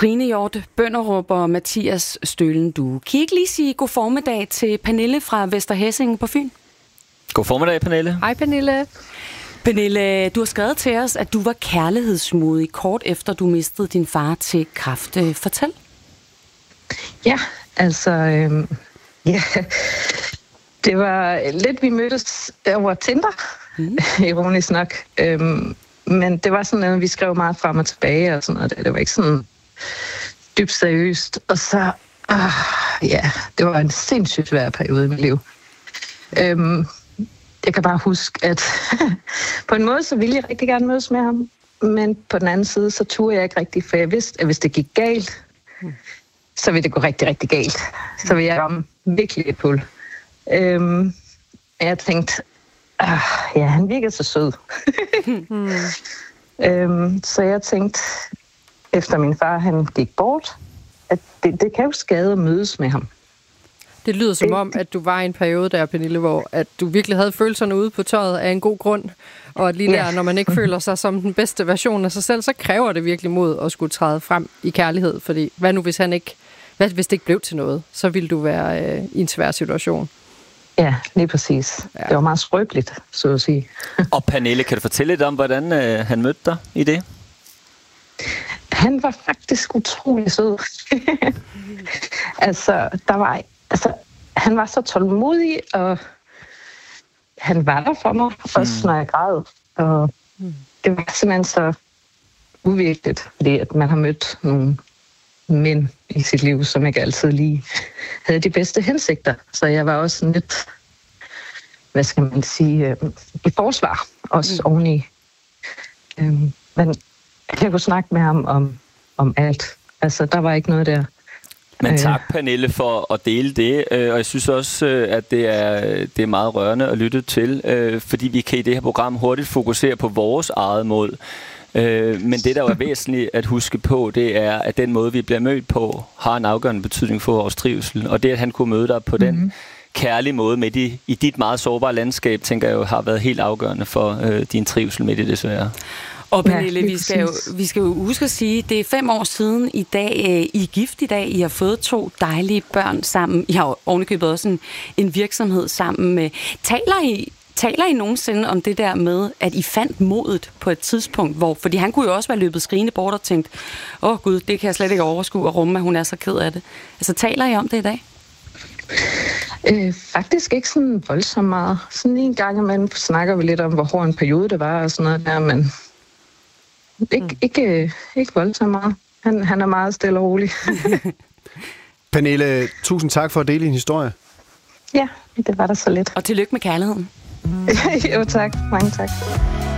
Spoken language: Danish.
Trine Hjort Bønderup og Mathias Stølen Due. Kan I ikke lige sige god formiddag til Pernille fra Vester Hæsing på Fyn? God formiddag, Pernille. Hej, Pernille. Pernille, du har skrevet til os, at du var kærlighedsmodig kort efter du mistede din far til kræft. Fortæl. Ja, altså... ja, det var lidt, vi mødtes over Tinder, ironisk nok. Men det var sådan, at vi skrev meget frem og tilbage og sådan noget. Det var ikke sådan dybt seriøst. Og så, ja, det var en sindssygt svær periode i mit liv. Jeg kan bare huske, at på en måde, så ville jeg rigtig gerne mødes med ham. Men på den anden side, så turde jeg ikke rigtig, for jeg vidste, at hvis det gik galt, så ville det gå rigtig, rigtig galt. Så ville jeg ramme virkelig et hul. Jeg tænkte, ja, han virkede så sød. Så jeg tænkte, efter min far han gik bort, at det kan jo skade at mødes med ham. Det lyder som om, at du var i en periode der, Pernille, hvor at du virkelig havde følelserne ude på tøjet af en god grund, og at lige der, når man ikke føler sig som den bedste version af sig selv, så kræver det virkelig mod at skulle træde frem i kærlighed, fordi hvad nu hvis det ikke blev til noget, så ville du være i en svær situation. Ja, lige præcis. Ja. Det var meget skrøbeligt, så at sige. Og Pernille, kan du fortælle lidt om, hvordan han mødte dig i det? Han var faktisk utrolig sød. Han var så tålmodig, og han var der for mig, også når jeg græd. Og det var simpelthen så uvirkeligt, fordi at man har mødt nogle mænd i sit liv, som ikke altid lige havde de bedste hensigter. Så jeg var også lidt, hvad skal man sige, i forsvar, også oveni. Men jeg kunne snakke med ham om alt. Altså, der var ikke noget der. Men tak, Pernille, for at dele det. Og jeg synes også, at det er meget rørende at lytte til, fordi vi kan i det her program hurtigt fokusere på vores eget mod. Men det, der er væsentligt at huske på, det er, at den måde, vi bliver mødt på, har en afgørende betydning for vores trivsel. Og det, at han kunne møde dig på den kærlige måde midt i dit meget sårbare landskab, tænker jeg jo, har været helt afgørende for din trivsel midt i det svære. Og Pernille, vi skal jo huske at sige, det er 5 år siden i dag, I er gift i dag, I har fået 2 dejlige børn sammen. I har jo ovenikøbet også en virksomhed sammen med. Taler I nogensinde om det der med, at I fandt modet på et tidspunkt, fordi han kunne jo også være løbet skrigende bort og tænkt, Gud, det kan jeg slet ikke overskue og rumme, at hun er så ked af det. Altså, taler I om det i dag? Faktisk ikke sådan voldsomt meget. Sådan en gang imellem snakker vi lidt om, hvor hård en periode det var og sådan noget der, men ikke voldsomt meget. Han er meget stille og rolig. Pernille, tusind tak for at dele din historie. Ja, det var der så lidt. Og tillykke med kærligheden. Jo, tak. Mange tak.